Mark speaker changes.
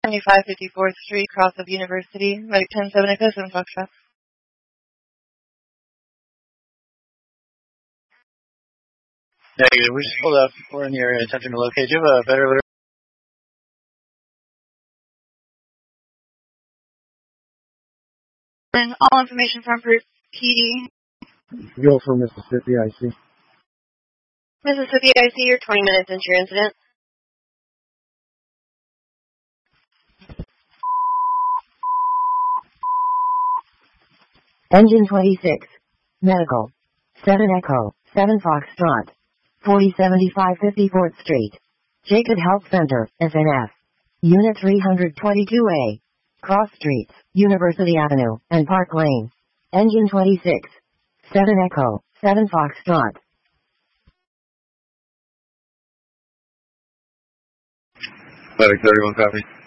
Speaker 1: 7554th Street, cross of University, right 107 Echo 7 Foxtrot.
Speaker 2: Negative. We just pulled up. We're in the area attempting to locate. Do you have a better litter?
Speaker 1: And all information from PD.
Speaker 3: Go for Mississippi, IC.
Speaker 1: Mississippi IC, you're 20 minutes into your incident.
Speaker 4: Engine 26. Medical. 7 Echo, 7 Foxtrot. 4075 54th Street. Jacob Health Center, SNF. Unit 322A. Cross Streets, University Avenue, and Park Lane. Engine 26. 7 Echo, 7 Foxtrot.
Speaker 5: Medic 31 copy.